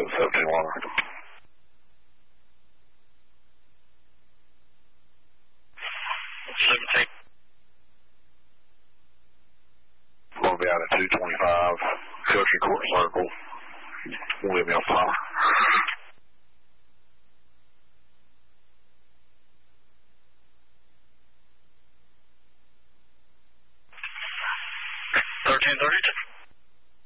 17 longer. We'll be out at 225, Country Court Circle, William Power. 1332.